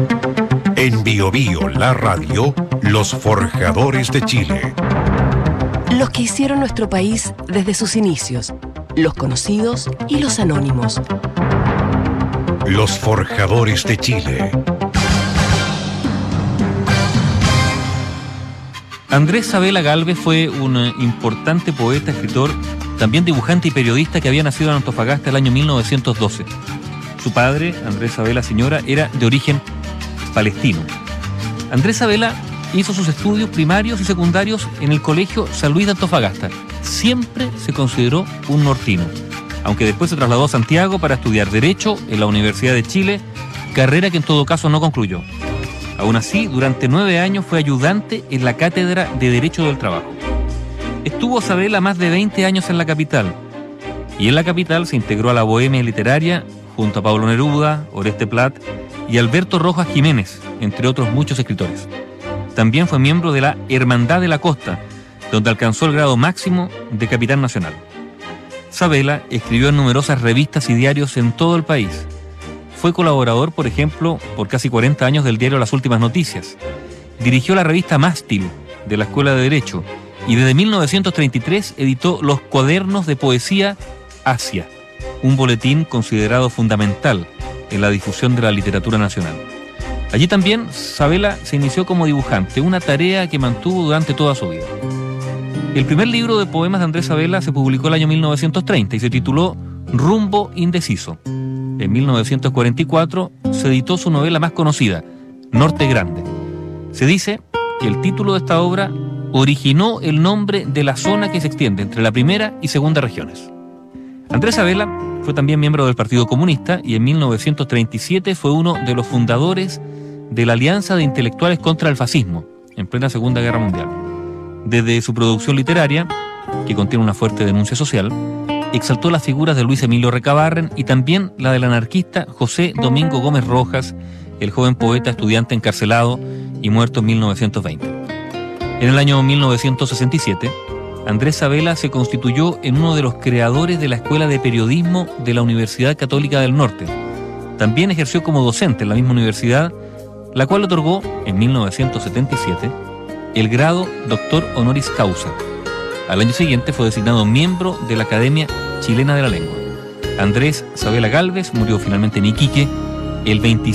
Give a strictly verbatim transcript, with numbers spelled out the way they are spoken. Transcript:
En Bio Bio, la radio, los forjadores de Chile. Los que hicieron nuestro país desde sus inicios, los conocidos y los anónimos. Los forjadores de Chile. Andrés Sabela Galvez fue un importante poeta, escritor, también dibujante y periodista que había nacido en Antofagasta el año mil novecientos doce. Su padre, Andrés Sabela Señora, era de origen palestino. Andrés Sabela hizo sus estudios primarios y secundarios en el Colegio San Luis de Antofagasta. Siempre se consideró un nortino, aunque después se trasladó a Santiago para estudiar Derecho en la Universidad de Chile, carrera que en todo caso no concluyó. Aún así, durante nueve años fue ayudante en la Cátedra de Derecho del Trabajo. Estuvo Sabela más de veinte años en la capital, y en la capital se integró a la bohemia literaria junto a Pablo Neruda, Oreste Plat y Alberto Rojas Jiménez, entre otros muchos escritores. También fue miembro de la Hermandad de la Costa, donde alcanzó el grado máximo de capitán nacional. Sabela escribió en numerosas revistas y diarios en todo el país. Fue colaborador, por ejemplo, por casi cuarenta años del diario Las Últimas Noticias. Dirigió la revista Mástil de la Escuela de Derecho y desde mil novecientos treinta y tres editó los Cuadernos de Poesía Asia, un boletín considerado fundamental en la difusión de la literatura nacional. Allí también Sabela se inició como dibujante, una tarea que mantuvo durante toda su vida. El primer libro de poemas de Andrés Sabela se publicó el año mil novecientos treinta y se tituló Rumbo Indeciso. En mil novecientos cuarenta y cuatro se editó su novela más conocida, Norte Grande. Se dice que el título de esta obra originó el nombre de la zona que se extiende entre la primera y segunda regiones. Andrés Sabela fue también miembro del Partido Comunista y en mil novecientos treinta y siete fue uno de los fundadores de la Alianza de Intelectuales contra el Fascismo, en plena Segunda Guerra Mundial. Desde su producción literaria, que contiene una fuerte denuncia social, exaltó las figuras de Luis Emilio Recabarren y también la del anarquista José Domingo Gómez Rojas, el joven poeta estudiante encarcelado y muerto en mil novecientos veinte. En el año mil novecientos sesenta y siete, Andrés Sabela se constituyó en uno de los creadores de la Escuela de Periodismo de la Universidad Católica del Norte. También ejerció como docente en la misma universidad, la cual otorgó, en mil novecientos setenta y siete, el grado Doctor Honoris Causa. Al año siguiente fue designado miembro de la Academia Chilena de la Lengua. Andrés Sabela Galvez murió finalmente en Iquique el veinticinco